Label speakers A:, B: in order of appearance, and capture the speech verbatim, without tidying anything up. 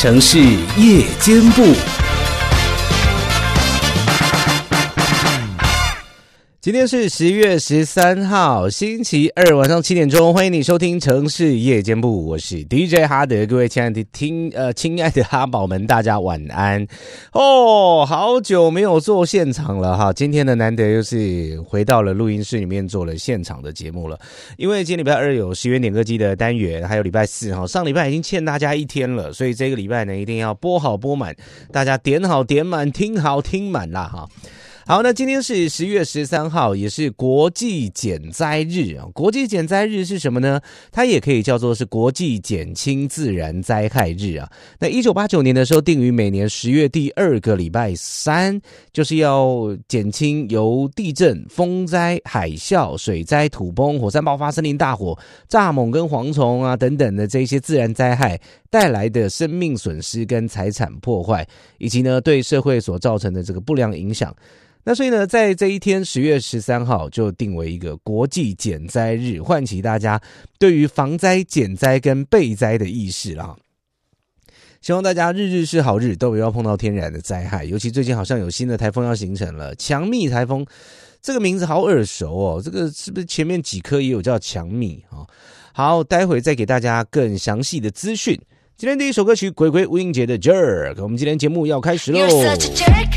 A: 城市夜间部。今天是十月十三号，星期二晚上七点钟，欢迎你收听城市夜间部，我是 D J 哈德，各位亲爱的听呃亲爱的哈宝们，大家晚安哦！好久没有做现场了哈，今天呢难得又是回到了录音室里面做了现场的节目了，因为今天礼拜二有十元点歌机的单元，还有礼拜四哈，上礼拜已经欠大家一天了，所以这个礼拜呢一定要播好播满，大家点好点满，听好听满啦哈。好，那今天是十月十三号，也是国际减灾日啊。国际减灾日是什么呢？它也可以叫做是国际减轻自然灾害日啊。那一九八九年的时候，定于每年十月第二个礼拜三，就是要减轻由地震、风灾、海啸、水灾、土崩、火山爆发、森林大火、蚱蜢跟蝗虫啊等等的这些自然灾害带来的生命损失跟财产破坏，以及呢对社会所造成的这个不良影响。那所以呢，在这一天十月十三号就定为一个国际减灾日，唤起大家对于防灾、减灾跟备灾的意识啦。希望大家日日是好日，都不要碰到天然的灾害。尤其最近好像有新的台风要形成了，强密台风，这个名字好耳熟哦。这个是不是前面几颗也有叫强密啊？好，待会再给大家更详细的资讯。今天第一首歌曲，鬼鬼吴映洁的 Jerk， 我们今天节目要开始喽。